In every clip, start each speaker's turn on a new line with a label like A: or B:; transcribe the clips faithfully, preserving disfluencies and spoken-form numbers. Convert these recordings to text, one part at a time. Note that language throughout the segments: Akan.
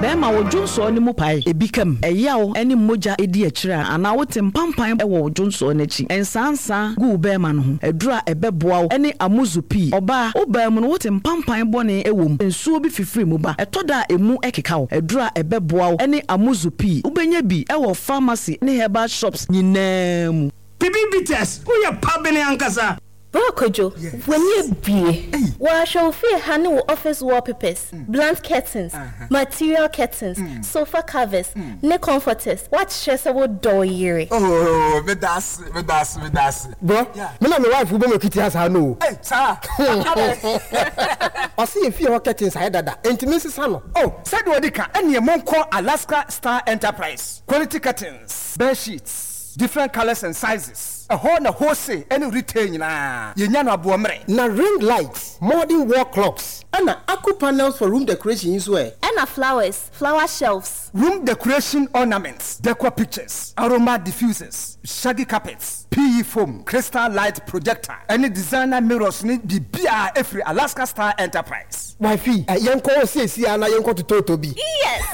A: Bema wo Jonso ne mu pai ebikam eyawo ene moja edi akira ana wo tempampan e wo Jonso n'achi ensansa gu bema no ho edura ebeboa ene amuzupi oba obam no wo tempampan bone ewom ensuo bi fifiri mu ba etoda emu ekeka wo edura ebeboa ene amuzupi ubenya bi e wo pharmacy ne herbal shops nyinam
B: Bibibites who ya pabene ankasa.
C: Brokojo, yes. When you be, well, shall feel honey office wallpapers, mm. blunt curtains, uh-huh. material curtains, mm. sofa covers, mm. neck comforters. What stress about door year?
D: Oh, me das, me das, me das.
E: Bro, yeah. Me na my wife who be kitty has her no.
D: Hey, sir.
E: I see if you curtains I dada. Intimacy sano.
D: Oh, said Wadika, and your mom call Alaska Star Enterprise. Quality curtains, bed sheets, different colors and sizes. A whole na wholesale any retail na yenyana abuamre
E: na ring lights, modern wall clocks, and aqua panels for room decoration as well.
C: And flowers, flower shelves,
D: room decoration ornaments, decor pictures, aroma diffusers, shaggy carpets, P E foam, crystal light projector, any designer mirrors need be B R every Alaska Star Enterprise.
E: Wifey, a young call says here and I young to Totobi.
C: Yes.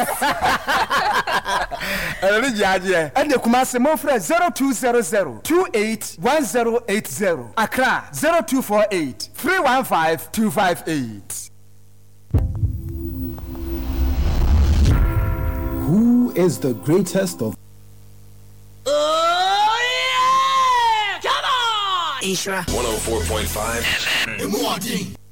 D: And the Kumasi Mofre zero two zero zero two eight one zero eight zero. Accra zero two four eight three one five two five eight.
F: Who is the greatest of?
G: Oh yeah! Come on! Ishra
H: one oh four point five.
G: F M.